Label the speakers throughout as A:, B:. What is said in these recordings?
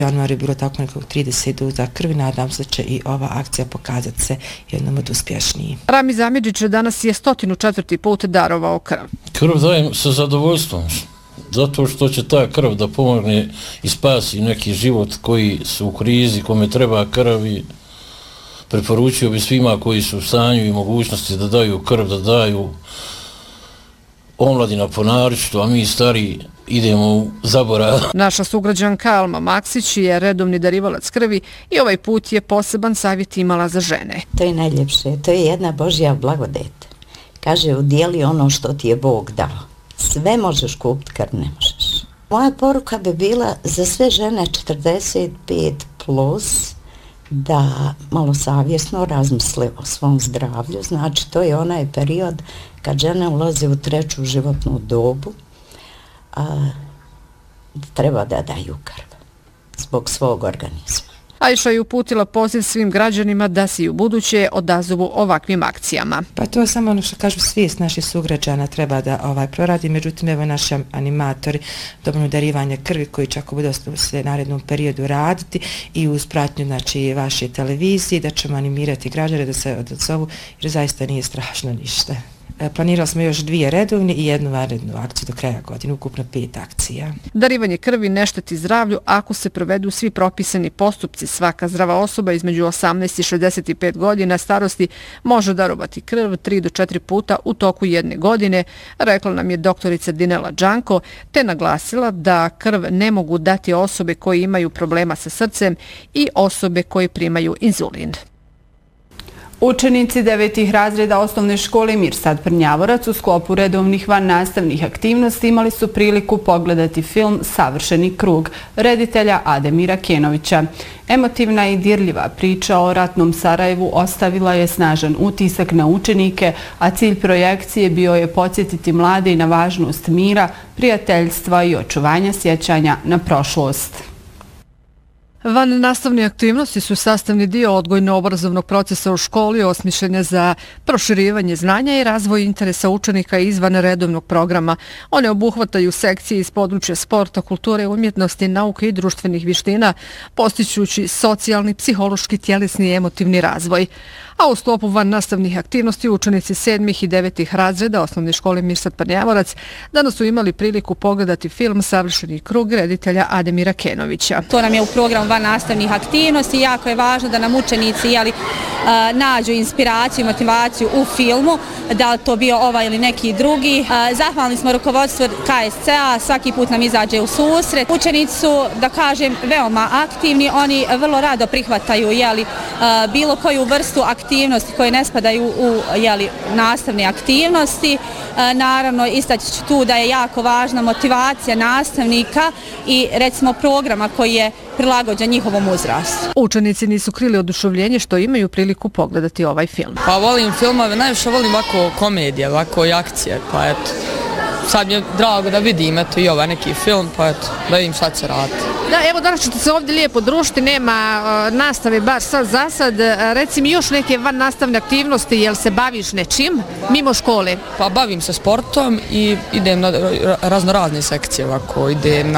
A: U januaru je bilo tako nekog 30 doza krvi, nadam se da će i ova akcija pokazati se jednom od uspješnijih.
B: Rami Zamidžić danas je 104. put darovao krv.
C: Krv dajem sa zadovoljstvom, zato što će ta krv da pomogne i spasi neki život koji su u krizi, kome treba krv i preporučio bi svima koji su u stanju i mogućnosti da daju krv, da daju omladina po naročitu, a mi stari idemo u zaborav.
B: Naša sugrađanka Alma Maksić je redovni darivalac krvi i ovaj put je poseban savjet imala za žene.
D: To je najljepše, to je jedna Božja blagodet. Kaže, udijeli ono što ti je Bog dao. Sve možeš kupiti, krv ne možeš. Moja poruka bi bila za sve žene 45 plus da malo savjesno razmisle o svom zdravlju. Znači, to je onaj period kad žene ulaze u 3. životnu dobu, treba da daju krv zbog svog organizma.
B: Ajša je uputila poziv svim građanima da se i u buduće odazovu ovakvim akcijama.
A: Pa to je samo ono što kažu svijest naših sugrađana treba da proradi, međutim evo naši animatori dobru darivanje krvi koji čak bude se narednom periodu raditi i uz pratnju znači vaše televizije da ćemo animirati građane da se odazovu jer zaista nije strašno ništa. Planirali smo još 2 redovne i 1 vanrednu akciju do kraja godine, ukupno 5 akcija.
B: Darivanje krvi ne šteti zdravlju ako se provedu svi propisani postupci. Svaka zdrava osoba između 18 i 65 godina starosti može darovati krv 3 do 4 puta u toku 1 godine, rekla nam je doktorica Dinela Đanko, te naglasila da krv ne mogu dati osobe koje imaju problema sa srcem i osobe koje primaju inzulin.
E: Učenici 9. razreda osnovne škole Mirsad Prnjavorac u sklopu redovnih vannastavnih aktivnosti imali su priliku pogledati film Savršeni krug reditelja Ademira Kenovića. Emotivna i dirljiva priča o ratnom Sarajevu ostavila je snažan utisak na učenike, a cilj projekcije bio je podsjetiti mlade na važnost mira, prijateljstva i očuvanja sjećanja na prošlost.
B: Vannastavne aktivnosti su sastavni dio odgojno-obrazovnog procesa u školi osmišljene za proširivanje znanja i razvoj interesa učenika izvan redovnog programa. One obuhvataju sekcije iz područja sporta, kulture, umjetnosti, nauke i društvenih vještina, postičući socijalni, psihološki, tjelesni i emotivni razvoj. A u sklopu vannastavnih aktivnosti učenici 7. i 9. razreda osnovne škole Mirsad Prnjavorac danas su imali priliku pogledati film Savršeni krug reditelja Ademira Kenovića.
F: To nam je u programu vannastavnih aktivnosti. Jako je važno da nam učenici nađu inspiraciju i motivaciju u filmu, da li to bio ovaj ili neki drugi. Zahvalni smo rukovodstvu KSC-a, svaki put nam izađe u susret. Učenici su, da kažem, veoma aktivni, oni vrlo rado prihvataju bilo koju vrstu aktivnosti koje ne spadaju u nastavne aktivnosti. Naravno, istaći ću tu da je jako važna motivacija nastavnika i recimo programa koji je prilagođen njihovom uzrastu.
B: Učenici nisu krili oduševljenje što imaju priliku pogledati ovaj film.
G: Pa volim filmove, najviše volim ovako komedije, ovako i akcije, pa eto. Sad mi je drago da vidim i ovaj neki film, pa eto, da vidim šta će raditi.
B: Da, evo danas ćete se ovdje lijepo družiti, nema nastave bar sad za sad. Reci mi još neke van nastavne aktivnosti, jel se baviš nečim mimo škole?
G: Pa bavim se sportom i idem na raznorazne sekcije, ovako, idem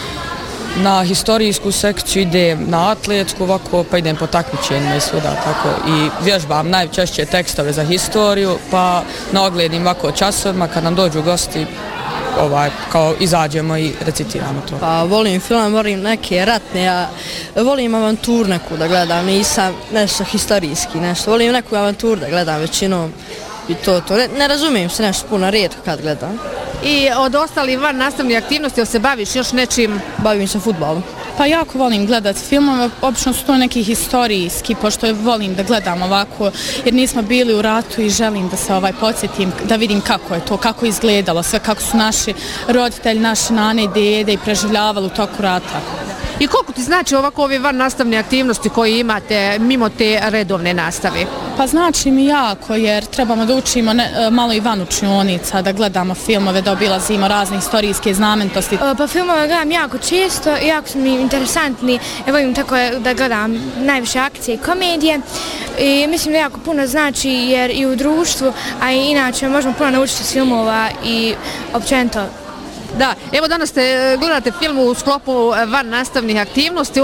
G: na historijsku sekciju, idem na atletsku, ovako, pa idem po takmičenjima i svuda, tako, i vježbam najčešće tekstove za historiju, pa na oglednim ovako časovima, kad nam dođu gosti, kao izađemo i recitiramo to.
H: Pa volim film, volim neke ratne, volim avanturu neku da gledam, nisam nešto historijski, nešto, volim neku avanturu da gledam većinom i to. Ne razumijem se nešto puno, rijetko kad gledam.
B: I od ostalih van nastavnih aktivnosti, jel se baviš još nečim?
H: Bavim se fudbalom.
I: Pa jako volim gledati filmove, obično su to neki historijski, pošto volim da gledam ovako, jer nismo bili u ratu i želim da se podsjetim, da vidim kako je to, kako je izgledalo, sve kako su naši roditelji, naše nane i dede i preživljavali u toku rata.
B: I koliko ti znači ovako ove van nastavne aktivnosti koje imate mimo te redovne nastave?
I: Pa znači mi jako, jer trebamo da učimo malo i van učionica, da gledamo filmove, da obilazimo razne historijske znamenitosti.
J: Pa filmove gledam jako često, jako su mi interesantni, volim tako da gledam najviše akcije i komedije i mislim da jako puno znači jer i u društvu, a i inače možemo puno naučiti s filmova i općenito.
B: Da, evo danas gledate film u sklopu van nastavnih aktivnosti.